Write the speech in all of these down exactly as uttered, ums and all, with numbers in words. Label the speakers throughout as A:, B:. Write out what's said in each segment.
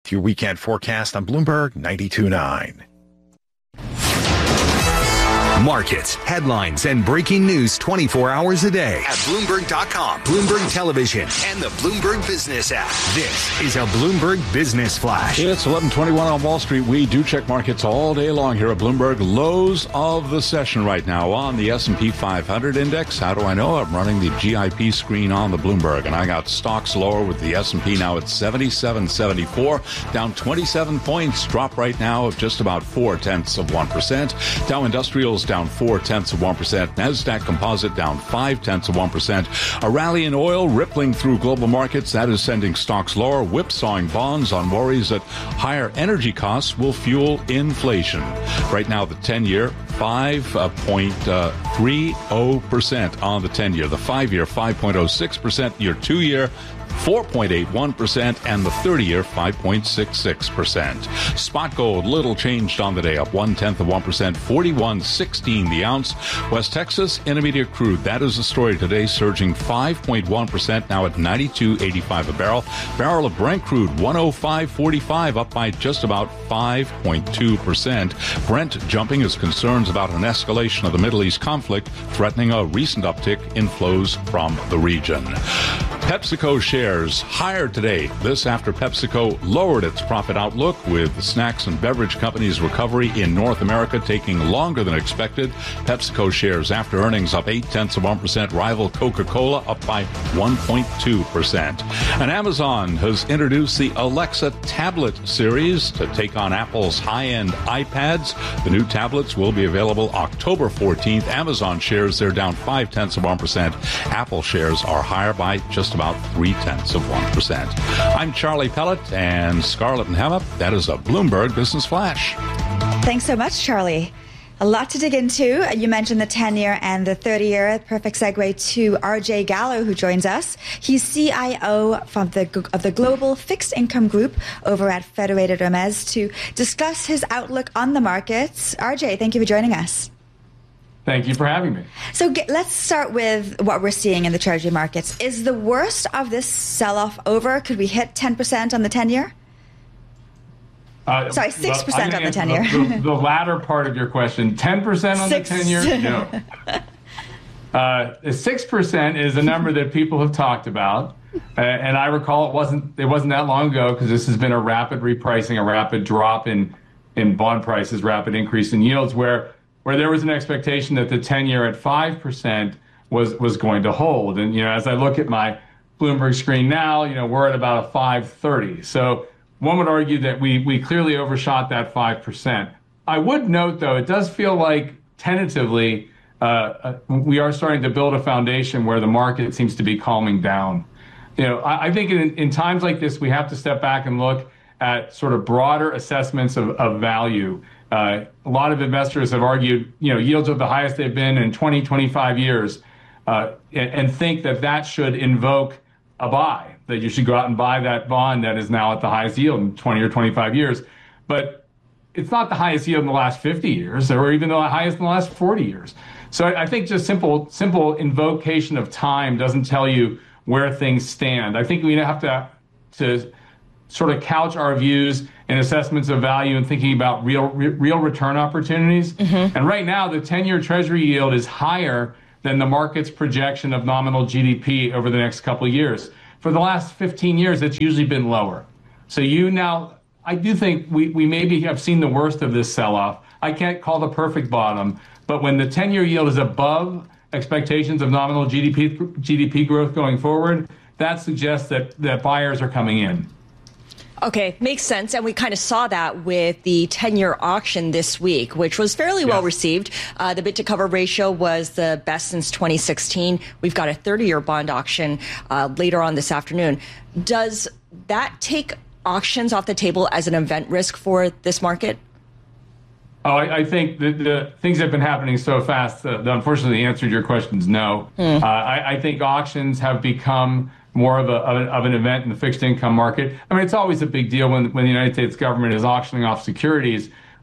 A: Your weekend forecast on Bloomberg ninety-two point nine.
B: Markets, headlines, and breaking news twenty-four hours a day at Bloomberg dot com, Bloomberg Television, and the Bloomberg Business app. This is a Bloomberg Business Flash.
C: It's eleven twenty-one on Wall Street. We do check markets all day long here at Bloomberg. Lows of the session right now on the S and P five hundred index. How do I know? I'm running the G I P screen on the Bloomberg, and I got stocks lower with the S and P now at seventy-seven seventy-four, down twenty-seven points. Drop right now of just about four tenths of one percent. Dow Industrials down four tenths of one percent. Nasdaq Composite down five tenths of one percent. A rally in oil rippling through global markets. That is sending stocks lower, whipsawing bonds on worries that higher energy costs will fuel inflation. Right now, the ten-year, five point three zero percent on the ten-year. The five-year, five point zero six percent. Your two-year, four point eight one percent, and the thirty-year, five point six six percent. Spot gold, little changed on the day, up one-tenth of one percent, forty-one sixteen the ounce. West Texas Intermediate crude, that is the story today, surging five point one percent, now at ninety-two eighty-five a barrel. Barrel of Brent crude, one oh five forty-five, up by just about five point two percent. Brent jumping as concerns about an escalation of the Middle East conflict threatening a recent uptick in flows from the region. PepsiCo shares higher today. This after PepsiCo lowered its profit outlook, with the snacks and beverage company's recovery in North America taking longer than expected. PepsiCo shares after earnings up eight tenths of one percent. Rival Coca-Cola up by one point two percent. And Amazon has introduced the Alexa tablet series to take on Apple's high-end iPads. The new tablets will be available October fourteenth. Amazon shares, they're down five tenths of one percent. Apple shares are higher by just about three tenths of one percent. I'm Charlie Pellet, and Scarlett and Hema. That is a Bloomberg Business Flash.
D: Thanks so much, Charlie. A lot to dig into. You mentioned the ten-year and the thirty-year. Perfect segue to R J Gallo, who joins us. He's C I O from the, of the Global Fixed Income Group over at Federated Hermes to discuss his outlook on the markets. R J, thank you for joining us.
E: Thank you for having me.
D: So get, let's start with what we're seeing in the Treasury markets. Is the worst of this sell-off over? Could we hit ten percent on the ten-year? Uh, Sorry, six percent on the ten-year.
E: The, the latter part of your question, ten percent on Six. the ten-year? No. Uh, six percent is a number that people have talked about. Uh, and I recall it wasn't it wasn't that long ago, because this has been a rapid repricing, a rapid drop in, in bond prices, rapid increase in yields, where where there was an expectation that the ten-year at five percent was was going to hold. And, you know, as I look at my Bloomberg screen now, you know, we're at about a five thirty. So one would argue that we we clearly overshot that five percent. I would note, though, it does feel like tentatively uh, uh, we are starting to build a foundation where the market seems to be calming down. You know, I, I think in, in times like this, we have to step back and look at sort of broader assessments of, of value. Uh, a lot of investors have argued, you know, yields are the highest they've been in twenty, twenty-five years, uh, and, and think that that should invoke a buy, that you should go out and buy that bond that is now at the highest yield in twenty or twenty-five years. But it's not the highest yield in the last fifty years, or even the highest in the last forty years. So I, I think just simple, simple invocation of time doesn't tell you where things stand. I think we have to, to sort of couch our views in assessments of value and thinking about real re- real return opportunities. Mm-hmm. And right now, the ten-year Treasury yield is higher than the market's projection of nominal G D P over the next couple of years. For the last fifteen years, it's usually been lower. So you now, I do think we, we maybe have seen the worst of this sell-off. I can't call the perfect bottom, but when the ten-year yield is above expectations of nominal G D P G D P growth going forward, that suggests that, that buyers are coming in.
F: Okay, makes sense. And we kind of saw that with the ten-year auction this week, which was fairly yes. well received. Uh, the bid to cover ratio was the best since twenty sixteen. We've got a thirty-year bond auction uh, later on this afternoon. Does that take auctions off the table as an event risk for this market?
E: Oh, I, I think that the things have been happening so fast. Uh, the, unfortunately, the answer to your question is no. Hmm. Uh, I, I think auctions have become more of, a, of, a, of an event in the fixed income market. I mean, it's always a big deal when, when the United States government is auctioning off securities,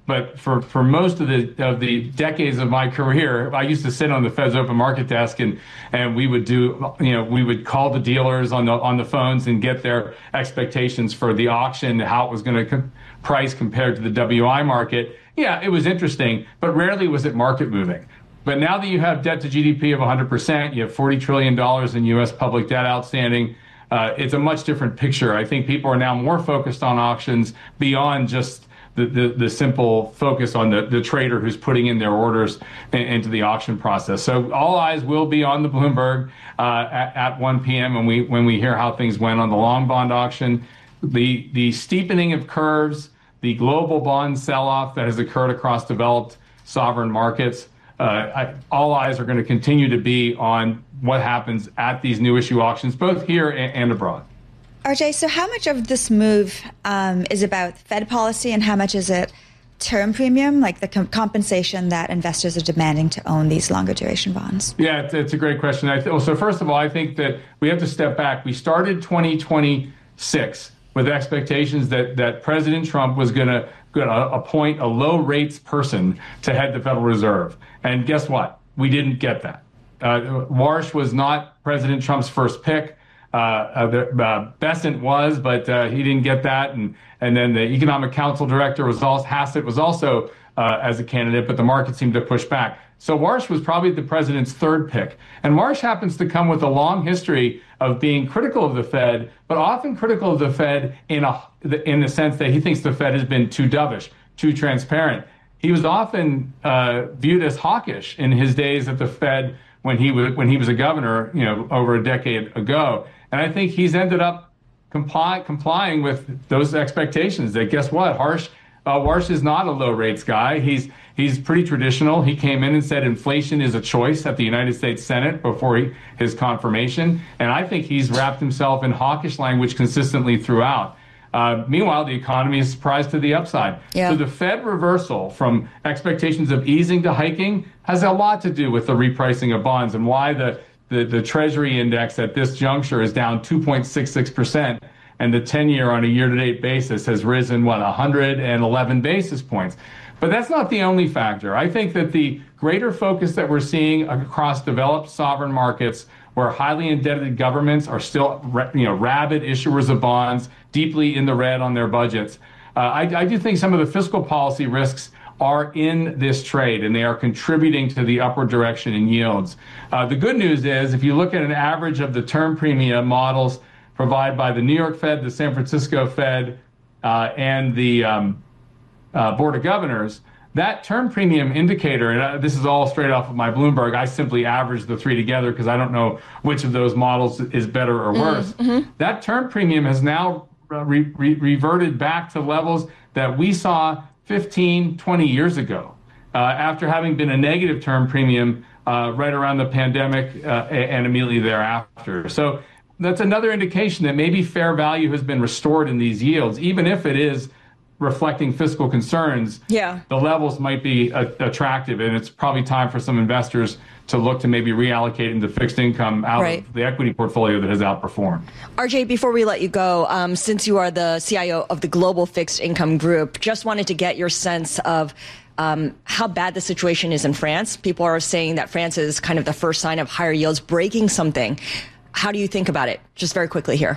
E: But for, for most of the of the decades of my career, I used to sit on the Fed's open market desk, and, and we would do, you know, we would call the dealers on the on the phones and get their expectations for the auction, how it was going to co- price compared to the W I market. Yeah, it was interesting, but rarely was it market moving. But now that you have debt to G D P of one hundred percent, you have forty trillion dollars in U S public debt outstanding. Uh, it's a much different picture. I think people are now more focused on auctions beyond just The, the, the simple focus on the, the trader who's putting in their orders in, into the auction process. So all eyes will be on the Bloomberg uh, at, at one p.m. when we when we hear how things went on the long bond auction. The the steepening of curves, the global bond sell-off that has occurred across developed sovereign markets. Uh, I, all eyes are going to continue to be on what happens at these new issue auctions, both here and, and abroad.
D: R J, so how much of this move um, is about Fed policy and how much is it term premium, like the com- compensation that investors are demanding to own these longer duration bonds?
E: Yeah, it's, it's a great question. I th- well, so first of all, I think that we have to step back. We started twenty twenty-six with expectations that, that President Trump was going to appoint a low rates person to head the Federal Reserve. And guess what? We didn't get that. Uh, Warsh was not President Trump's first pick. Uh, uh, the, uh, Bessent was, but uh, he didn't get that. And and then the Economic Council Director was also, Hassett was also uh, as a candidate, but the market seemed to push back. So Warsh was probably the president's third pick. And Warsh happens to come with a long history of being critical of the Fed, but often critical of the Fed in a in the sense that he thinks the Fed has been too dovish, too transparent. He was often uh, viewed as hawkish in his days at the Fed when he was when he was a governor, you know, over a decade ago. And I think he's ended up comply, complying with those expectations that, guess what, Harsh, uh, Warsh is not a low rates guy. He's he's pretty traditional. He came in and said inflation is a choice at the United States Senate before he, his confirmation. And I think he's wrapped himself in hawkish language consistently throughout. Uh, meanwhile, the economy is surprised to the upside. Yeah. So the Fed reversal from expectations of easing to hiking has a lot to do with the repricing of bonds and why the The, the Treasury index at this juncture is down two point six six percent, and the ten-year on a year-to-date basis has risen, what, one hundred eleven basis points. But that's not the only factor. I think that the greater focus that we're seeing across developed sovereign markets where highly indebted governments are still, you know, rabid issuers of bonds, deeply in the red on their budgets, uh, I, I do think some of the fiscal policy risks are in this trade, and they are contributing to the upward direction in yields. Uh, the good news is, if you look at an average of the term premium models provided by the New York Fed, the San Francisco Fed, uh, and the um, uh, Board of Governors, that term premium indicator, and uh, this is all straight off of my Bloomberg, I simply averaged the three together because I don't know which of those models is better or worse. Mm-hmm. That term premium has now re- re- reverted back to levels that we saw fifteen, twenty years ago, uh, after having been a negative term premium uh, right around the pandemic uh, and immediately thereafter. So that's another indication that maybe fair value has been restored in these yields, even if it is reflecting fiscal concerns. Yeah, the levels might be uh, attractive, and it's probably time for some investors to look to maybe reallocate into fixed income out right. of the equity portfolio that has outperformed.
F: R J, before we let you go, um, since you are the C I O of the Global Fixed Income Group, just wanted to get your sense of um, how bad the situation is in France. People are saying that France is kind of the first sign of higher yields breaking something. How do you think about it? Just very quickly here.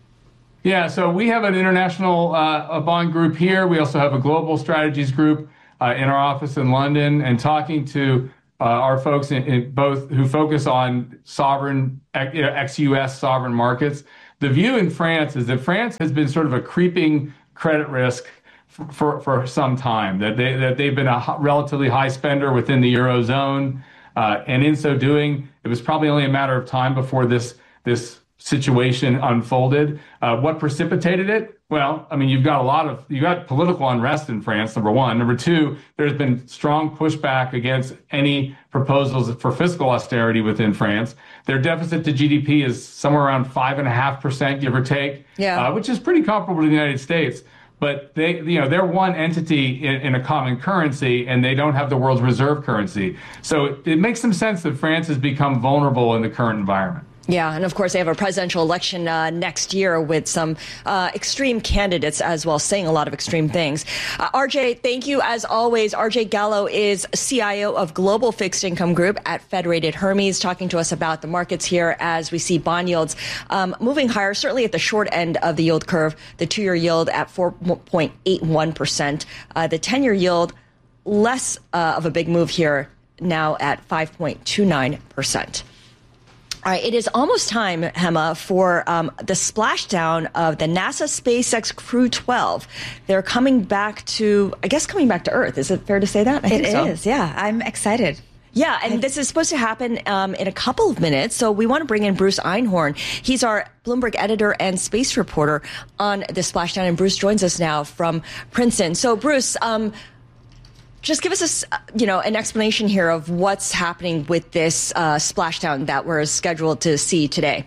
E: Yeah, so we have an international uh, a bond group here. We also have a global strategies group uh, in our office in London, and talking to Uh, our folks in, in both who focus on sovereign, you know, ex-U S sovereign markets. The view in France is that France has been sort of a creeping credit risk for, for, for some time, that, they, that they've been a relatively high spender within the Eurozone. Uh, and in so doing, it was probably only a matter of time before this, this situation unfolded. Uh, what precipitated it? Well, I mean, you've got a lot of, you've got political unrest in France, number one. Number two, there's been strong pushback against any proposals for fiscal austerity within France. Their deficit to G D P is somewhere around five and a half percent, give or take, yeah. uh, which is pretty comparable to the United States. But they, you know, they're one entity in, in a common currency, and they don't have the world's reserve currency. So it, it makes some sense that France has become vulnerable in the current environment.
F: Yeah, and of course they have a presidential election uh, next year with some uh, extreme candidates as well, saying a lot of extreme things. Uh, R J, thank you as always. R J Gallo is C I O of Global Fixed Income Group at Federated Hermes, talking to us about the markets here as we see bond yields um, moving higher, certainly at the short end of the yield curve. The two-year yield at four point eight one percent. Uh, the ten-year yield, less uh, of a big move here, now at five point two nine percent. All right, it is almost time, Hema, for um, the splashdown of the NASA SpaceX Crew twelve. They're coming back to, I guess, coming back to Earth. Is it fair to say that? I
D: it
F: think so.
D: is, yeah. I'm excited.
F: Yeah, and this is supposed to happen um, in a couple of minutes. So we want to bring in Bruce Einhorn. He's our Bloomberg editor and space reporter on the splashdown. And Bruce joins us now from Princeton. So, Bruce, um, just give us a, you know, an explanation here of what's happening with this uh, splashdown that we're scheduled to see today.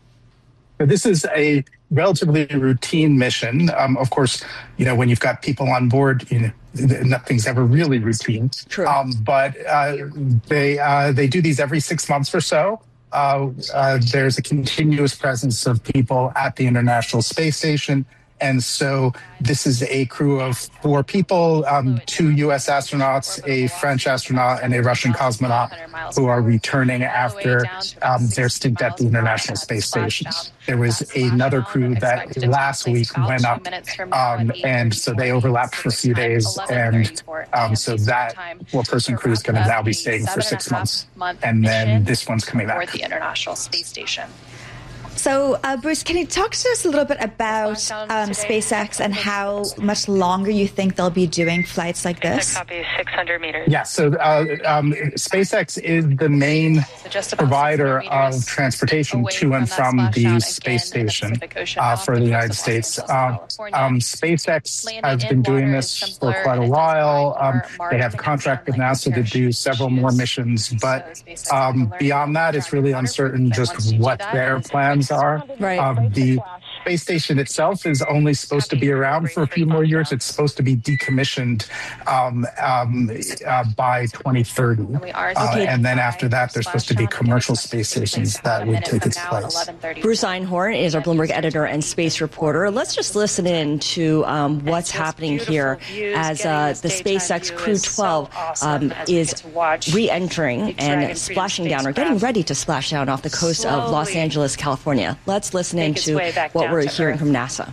G: This is a relatively routine mission. Um, of course, you know, when you've got people on board, you know, nothing's ever really routine.
F: True.
G: Um, but uh, they uh, they do these every six months or so. Uh, uh, there's a continuous presence of people at the International Space Station. And so this is a crew of four people, um, two U S astronauts, a French astronaut, and a Russian cosmonaut who are returning after um, their stint at the International Space Station. There was another crew that last week went up, um, and so they overlapped for a few days. And um, so that four-person crew is going to now be staying for six months. And then this one's coming back.
H: For the International Space Station.
D: So, uh, Bruce, can you talk to us a little bit about um, SpaceX and how much longer you think they'll be doing flights like this?
H: Copy, six hundred meters.
G: Yeah, so uh, um, SpaceX is the main so provider of transportation to and from, from the space station uh, for the United States. Uh, um, SpaceX has been doing this for quite a while. Um, they have a contract with NASA to do several more missions, but um, beyond that, it's really uncertain just what their plans are.
F: Right.
G: Um, the space station itself is only supposed to be around for a few more years. It's supposed to be decommissioned um, um, uh, by twenty thirty. Uh, and then after that, there's supposed to be commercial space stations that would take its place.
F: Bruce Einhorn is our Bloomberg editor and space reporter. Let's just listen in to um, what's happening here as uh, the SpaceX Crew twelve um, is re-entering and splashing down or getting ready to splash down off the coast of Los Angeles, California. Let's listen in to what we're hearing from NASA.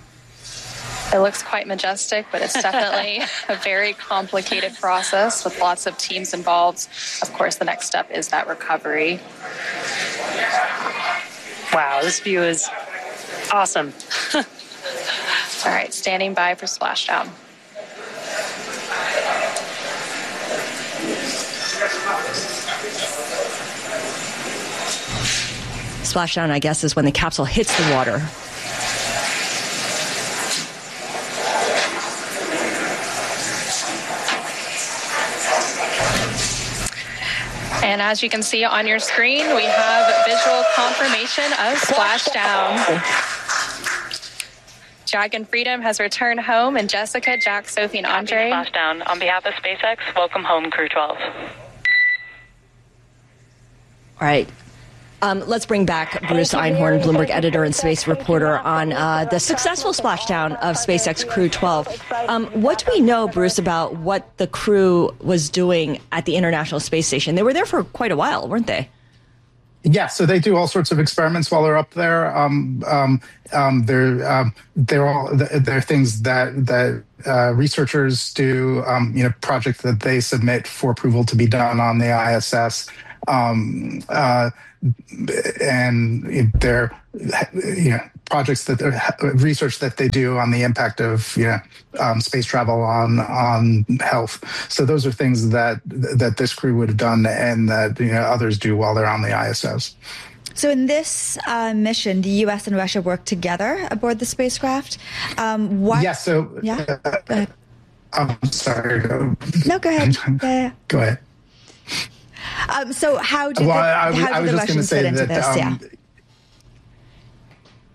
H: It looks quite majestic, but it's definitely a very complicated process with lots of teams involved. Of course, the next step is that recovery.
I: Wow, this view is awesome.
H: All right, standing by for splashdown.
F: Splashdown, I guess, is when the capsule hits the water.
H: And as you can see on your screen, we have visual confirmation of splashdown. Dragon Freedom has returned home, and Jessica, Jack, Sophie, and Andre.
I: Splashdown. On behalf of SpaceX, welcome home, Crew twelve.
F: All right. Um, let's bring back Bruce Einhorn, Bloomberg editor and space reporter, on uh, the successful splashdown of SpaceX Crew twelve. Um, what do we know, Bruce, about what the crew was doing at the International Space Station? They were there for quite a while, weren't they?
G: Yeah, so they do all sorts of experiments while they're up there. Um, um, um, they're um, they're all they're things that that uh, researchers do. Um, you know, projects that they submit for approval to be done on the I S S. Um, uh, and they're, you know, projects that they're, research that they do on the impact of, you know, um, space travel on on health. So those are things that that this crew would have done, and that, you know, others do while they're on the I S S.
D: So in this uh, mission, the U S and Russia work together aboard the spacecraft. Um, what?
G: Yeah. So.
D: Yeah.
G: Uh,
D: go ahead.
G: I'm sorry.
D: No, go ahead. Yeah.
G: Go ahead.
D: Um, so how did
G: well,
D: the,
G: I,
D: how
G: I
D: did
G: was
D: the
G: just going to
D: Russians
G: say
D: fit into
G: that
D: this?
G: um,
D: yeah.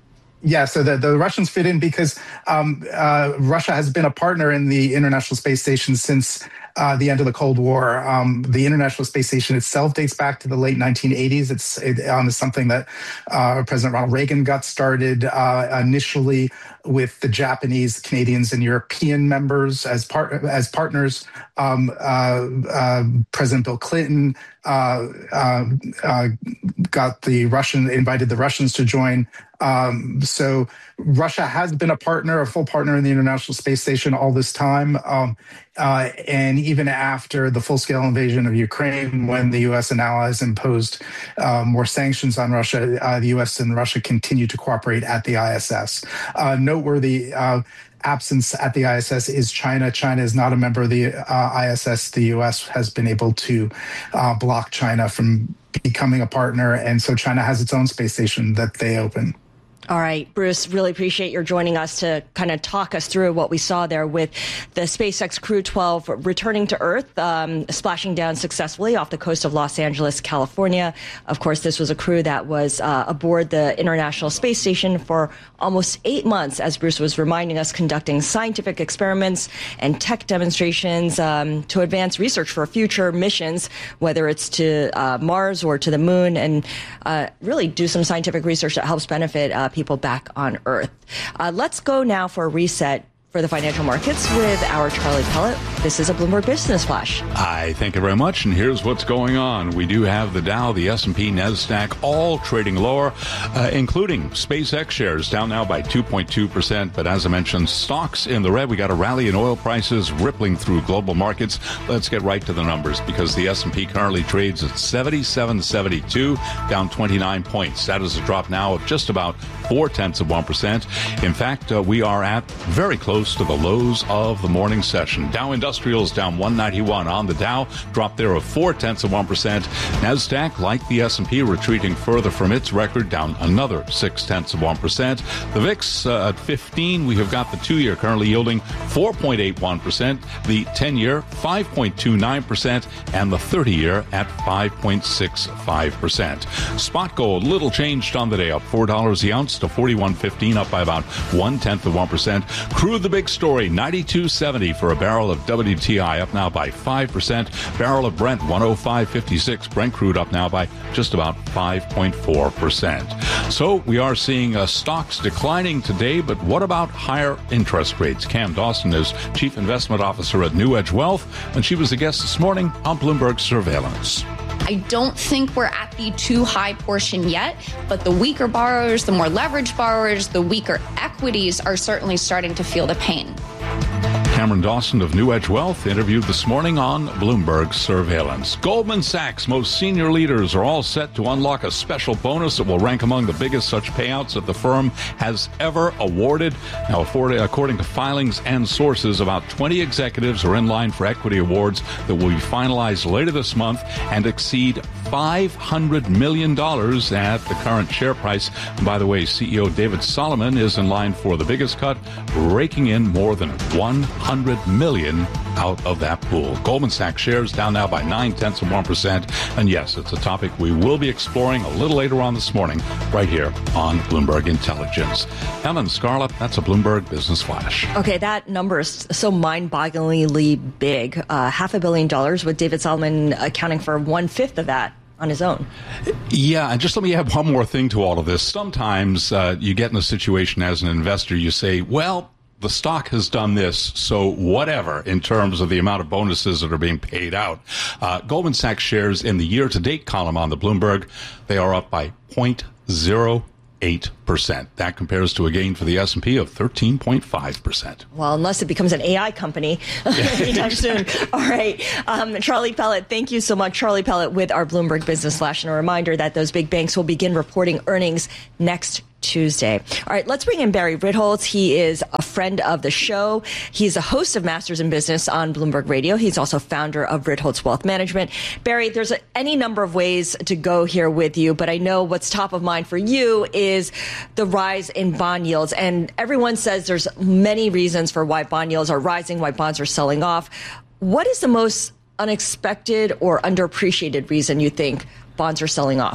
G: Yeah, so the, the Russians fit in because um, uh, Russia has been a partner in the International Space Station since uh, the end of the Cold War. Um, the International Space Station itself dates back to the late nineteen eighties. It's it, um, something that uh, President Ronald Reagan got started uh, initially with the Japanese, Canadians, and European members as part as partners. Um, uh, uh, President Bill Clinton uh, uh, uh, got the Russian invited the Russians to join. Um, so Russia has been a partner, a full partner in the International Space Station all this time. Um, uh, and even after the full-scale invasion of Ukraine, when the U S and allies imposed uh, more sanctions on Russia, uh, the U S and Russia continue to cooperate at the I S S. Uh, noteworthy uh, absence at the I S S is China. China is not a member of the uh, I S S. The U S has been able to uh, block China from becoming a partner, and so China has its own space station that they open.
F: All right, Bruce, really appreciate your joining us to kind of talk us through what we saw there with the SpaceX Crew twelve returning to Earth, um, splashing down successfully off the coast of Los Angeles, California. Of course, this was a crew that was uh, aboard the International Space Station for almost eight months, as Bruce was reminding us, conducting scientific experiments and tech demonstrations um, to advance research for future missions, whether it's to uh, Mars or to the moon, and uh, really do some scientific research that helps benefit uh, people back on Earth. Uh, let's go now for a reset for the financial markets with our Charlie Pellet. This is a Bloomberg Business Flash.
C: Hi, thank you very much. And here's what's going on. We do have the Dow, the S and P, NASDAQ, all trading lower, uh, including SpaceX shares down now by two point two percent. But as I mentioned, stocks in the red. We got a rally in oil prices rippling through global markets. Let's get right to the numbers because the S and P currently trades at seventy-seven seventy-two, down twenty-nine points. That is a drop now of just about four tenths of one percent. In fact, uh, we are at very close to the lows of the morning session. Dow Industrials down one ninety-one on the Dow, drop there of four tenths of one percent. NASDAQ, like the S and P, retreating further from its record, down another six tenths of one percent. The V I X uh, at fifteen, we have got the two-year currently yielding four point eight one percent, the ten-year five point two nine percent, and the thirty-year at five point six five percent. Spot gold, little changed on the day, up four dollars the ounce to forty-one fifteen, up by about one tenth of one percent. Crude, the big story, ninety-two seventy for a barrel of W T I, up now by five percent. Barrel of Brent, one oh five fifty-six. Brent crude up now by just about five point four percent. So we are seeing uh, stocks declining today, but what about higher interest rates? Cam Dawson is Chief Investment Officer at New Edge Wealth, and she was a guest this morning on Bloomberg Surveillance.
J: I don't think we're at the too high portion yet, but the weaker borrowers, the more leveraged borrowers, the weaker equities are certainly starting to feel the pain.
C: Cameron Dawson of New Edge Wealth interviewed this morning on Bloomberg Surveillance. Goldman Sachs' most senior leaders are all set to unlock a special bonus that will rank among the biggest such payouts that the firm has ever awarded. Now, according to filings and sources, about twenty executives are in line for equity awards that will be finalized later this month and exceed five hundred million dollars at the current share price. And by the way, C E O David Solomon is in line for the biggest cut, raking in more than one hundred million dollars out of that pool. Goldman Sachs shares down now by nine tenths of one percent. And yes, it's a topic we will be exploring a little later on this morning, right here on Bloomberg Intelligence. Helen Scarlett, that's a Bloomberg Business Flash.
F: Okay, that number is so mind-bogglingly big. Uh, half a billion dollars, with David Solomon accounting for one-fifth of that on his own.
C: Yeah, and just let me add one more thing to all of this. Sometimes uh, you get in a situation as an investor, you say, well, the stock has done this, so whatever in terms of the amount of bonuses that are being paid out. Uh, Goldman Sachs shares in the year-to-date column on the Bloomberg, they are up by zero point zero eight percent. That compares to a gain for the S and P of thirteen point five percent.
F: Well, unless it becomes an A I company anytime soon. All right. Um, Charlie Pellet, thank you so much. Charlie Pellet with our Bloomberg Business Flash. And a reminder that those big banks will begin reporting earnings next Tuesday. All right, let's bring in Barry Ritholtz. He is a friend of the show. He's a host of Masters in Business on Bloomberg Radio. He's also founder of Ritholtz Wealth Management. Barry, there's a, any number of ways to go here with you, but I know what's top of mind for you is the rise in bond yields. And everyone says there's many reasons for why bond yields are rising, why bonds are selling off. What is the most unexpected or underappreciated reason you think bonds are selling off?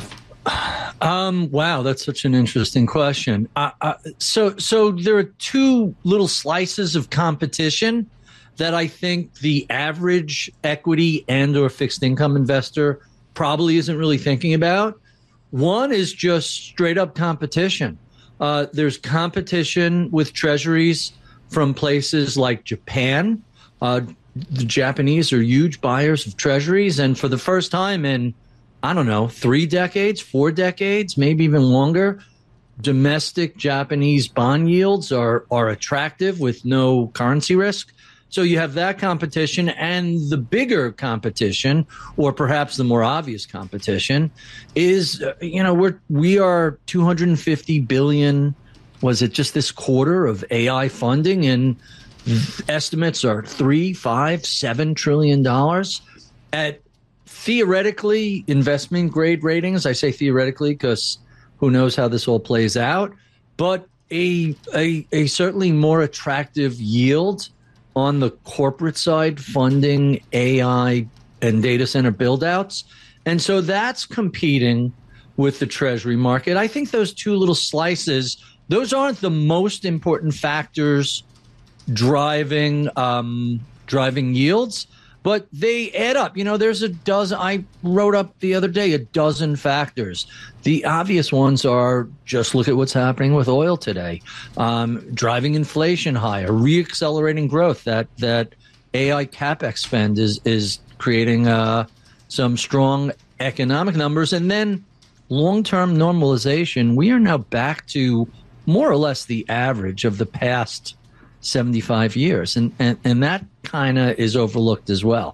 K: Um, wow, that's such an interesting question. Uh, uh, so, so there are two little slices of competition that I think the average equity and or fixed income investor probably isn't really thinking about. One is just straight up competition. Uh, there's competition with treasuries from places like Japan. Uh, the Japanese are huge buyers of treasuries, and for the first time in I don't know, three decades, four decades, maybe even longer, domestic Japanese bond yields are, are attractive with no currency risk. So you have that competition, and the bigger competition, or perhaps the more obvious competition, is, uh, you know, we're, we are two hundred fifty billion, was it just this quarter of A I funding? And estimates are three, five, seven trillion dollars at theoretically investment grade ratings. I say theoretically because who knows how this all plays out, but a, a, a certainly more attractive yield on the corporate side funding A I and data center buildouts. And so that's competing with the treasury market. I think those two little slices, those aren't the most important factors driving um, driving yields, but they add up. You know, there's a dozen. I wrote up the other day a dozen factors. The obvious ones are just look at what's happening with oil today, um, driving inflation higher, reaccelerating growth. That that A I capex spend is is creating uh, some strong economic numbers, and then long-term normalization. We are now back to more or less the average of the past seventy-five years, and and, and that kind of is overlooked as well.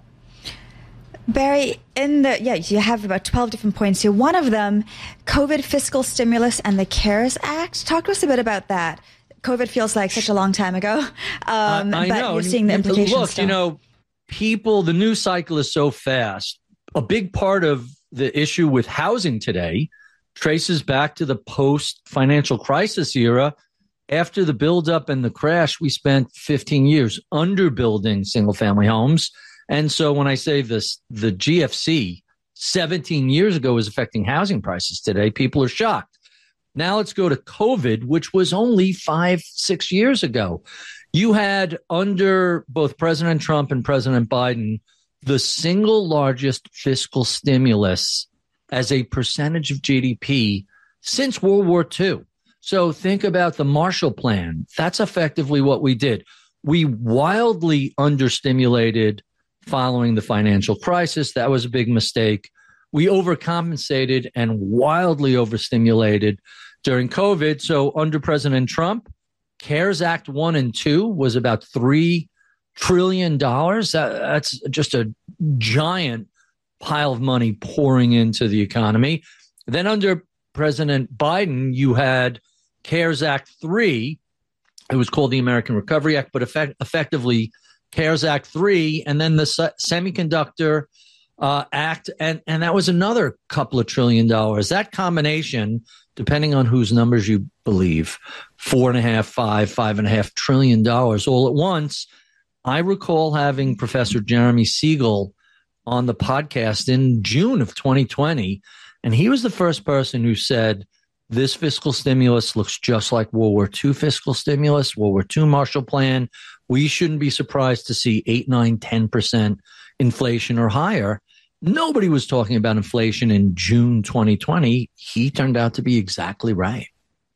D: Barry, in the yeah, you have about twelve different points here. One of them, COVID fiscal stimulus and the CARES Act. Talk to us a bit about that. COVID feels like such a long time ago, um,
K: I, I
D: but
K: know.
D: you're seeing the implications.
K: Look,
D: still.
K: you know, people, the news cycle is so fast. A big part of the issue with housing today traces back to the post-financial crisis era. After the buildup and the crash, we spent fifteen years underbuilding single-family homes. And so when I say this, the G F C seventeen years ago is affecting housing prices today, people are shocked. Now let's go to COVID, which was only five, six years ago. You had under both President Trump and President Biden, the single largest fiscal stimulus as a percentage of G D P since World War Two. So think about the Marshall Plan. That's effectively what we did. We wildly understimulated following the financial crisis. That was a big mistake. We overcompensated and wildly overstimulated during COVID. So under President Trump, CARES Act one and two was about three trillion dollars. That, that's just a giant pile of money pouring into the economy. Then under President Biden, you had CARES Act three. It was called the American Recovery Act, but effect- effectively CARES Act three, and then the se- Semiconductor uh, Act, and, and that was another couple of trillion dollars. That combination, depending on whose numbers you believe, four and a half, five, five and a half trillion dollars all at once. I recall having Professor Jeremy Siegel on the podcast in June of twenty twenty, and he was the first person who said, this fiscal stimulus looks just like World War Two fiscal stimulus, World War Two Marshall Plan. We shouldn't be surprised to see eight, nine, ten percent inflation or higher. Nobody was talking about inflation in June twenty twenty. He turned out to be exactly right.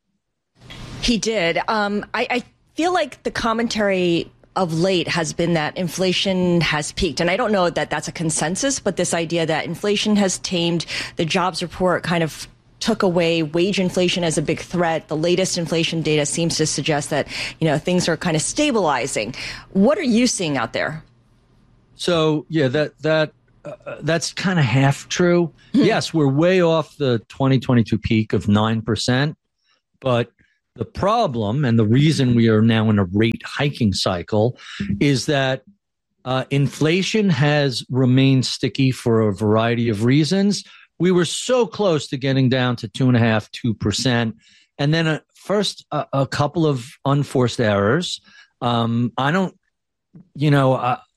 F: He did. Um, I, I feel like the commentary of late has been that inflation has peaked. And I don't know that that's a consensus, but this idea that inflation has tamed, the jobs report kind of took away wage inflation as a big threat. The latest inflation data seems to suggest that, you know, things are kind of stabilizing. What are you seeing out there?
K: So, yeah, that that uh, that's kind of half true. Yes, we're way off the twenty twenty-two peak of nine percent. But the problem and the reason we are now in a rate hiking cycle is that uh, inflation has remained sticky for a variety of reasons. We were so close to getting down to two and a half, two percent. And then uh, first, uh, a couple of unforced errors. Um, I don't, you know, uh,